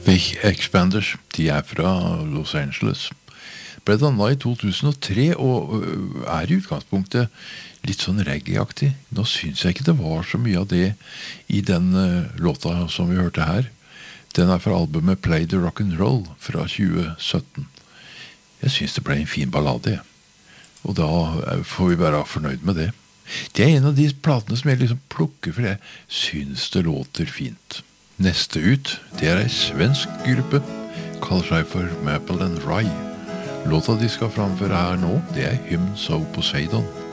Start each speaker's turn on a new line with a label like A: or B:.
A: Big Expanders, de fra Los Angeles. Ble dannet i 2003 og i utgangspunktet litt sånn reggae-aktig. Nå synes jeg ikke det var så mye av det i den låta som vi hørte her. Den fra albumet Play the Rock'n'Roll fra 2017. Jeg synes det ble en fin ballade, og da får vi være fornøyd med det. Det en av de platene som jeg liksom plukker, for jeg synes det låter fint. Neste ut, det en svensk gruppe, kaller seg for Maple and Rye. Låta de skal framføre her nå, det Hymns of Poseidon.